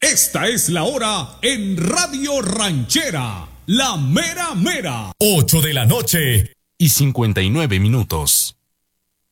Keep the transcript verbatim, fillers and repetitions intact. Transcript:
Esta es la hora en Radio Ranchera, la mera mera. ocho de la noche y cincuenta y nueve minutos.